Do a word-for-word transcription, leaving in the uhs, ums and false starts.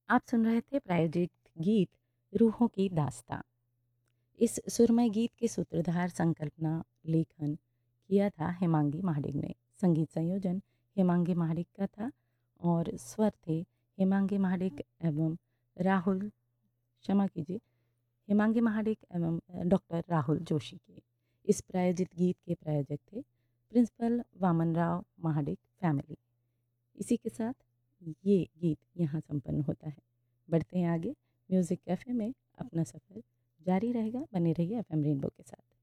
आप सुन रहे थे प्रायोजित गीत रूहों की दास्तां। इस सुरमय गीत के सूत्रधार, संकल्पना, लेखन किया था हेमांगी महाडिक ने। संगीत संयोजन हेमांगी महाडिक का था और स्वर थे हेमांगी महाडिक एवं राहुल क्षमा कीजिए हेमांगी महाडिक एवं डॉक्टर राहुल जोशी के। इस प्रायोजित गीत के प्रायोजक थे प्रिंसिपल वामन राव महाडिक फैमिली। इसी के साथ ये गीत यहाँ संपन्न होता है। बढ़ते हैं आगे म्यूज़िक कैफ़े में। अपना सफ़र जारी रहेगा, बने रहिए एफ एम रेनबो के साथ।